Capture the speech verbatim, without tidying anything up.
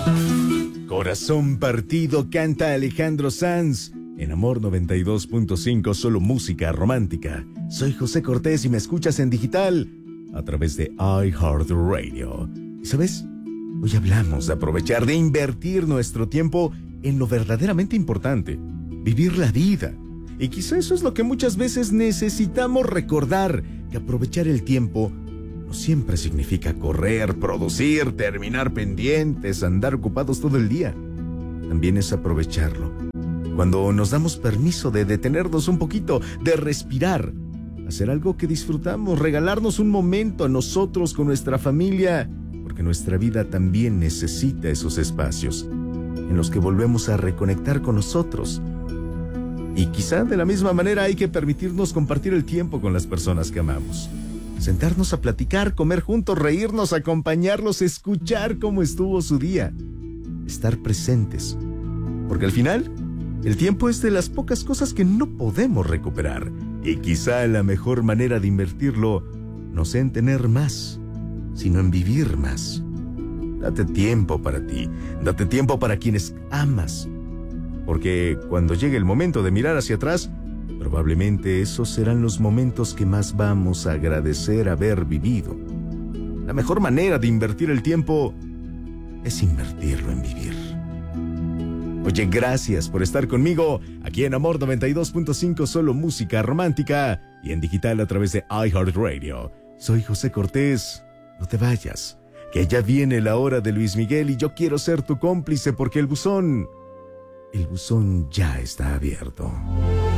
Corazón partido canta Alejandro Sanz. En Amor noventa y dos punto cinco, solo música romántica. Soy José Cortés y me escuchas en digital a través de iHeartRadio. ¿Y sabes? Hoy hablamos de aprovechar, de invertir nuestro tiempo en lo verdaderamente importante, vivir la vida. Y quizá eso es lo que muchas veces necesitamos recordar, que aprovechar el tiempo no siempre significa correr, producir, terminar pendientes, andar ocupados todo el día. También es aprovecharlo cuando nos damos permiso de detenernos un poquito, de respirar, hacer algo que disfrutamos, regalarnos un momento a nosotros con nuestra familia, porque nuestra vida también necesita esos espacios en los que volvemos a reconectar con nosotros. Y quizá de la misma manera hay que permitirnos compartir el tiempo con las personas que amamos. Sentarnos a platicar, comer juntos, reírnos, acompañarlos, escuchar cómo estuvo su día. Estar presentes. Porque al final, el tiempo es de las pocas cosas que no podemos recuperar. Y quizá la mejor manera de invertirlo no sea en tener más, sino en vivir más. Date tiempo para ti. Date tiempo para quienes amas. Porque cuando llegue el momento de mirar hacia atrás, probablemente esos serán los momentos que más vamos a agradecer haber vivido. La mejor manera de invertir el tiempo es invertirlo en vivir. Oye, gracias por estar conmigo aquí en Amor noventa y dos punto cinco, solo música romántica, y en digital a través de iHeartRadio. Soy José Cortés. No te vayas, que ya viene la hora de Luis Miguel y yo quiero ser tu cómplice porque el buzón, el buzón ya está abierto.